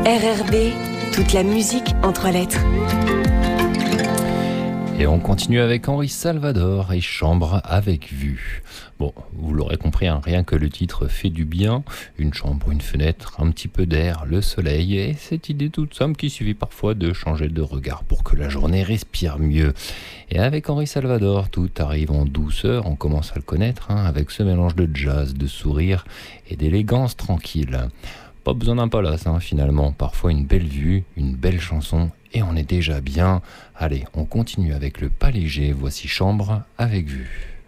RRB, toute la musique en 3 lettres. Et on continue avec Henri Salvador et Chambre avec vue. Bon, vous l'aurez compris, hein, rien que le titre fait du bien. Une chambre, une fenêtre, un petit peu d'air, le soleil et cette idée toute simple qui suffit parfois de changer de regard pour que la journée respire mieux. Et avec Henri Salvador, tout arrive en douceur, on commence à le connaître, hein, avec ce mélange de jazz, de sourire et d'élégance tranquille. Pas besoin d'un palace, hein, finalement. Parfois une belle vue, une belle chanson, et on est déjà bien. Allez, on continue avec le pas léger. Voici Chambre avec vue.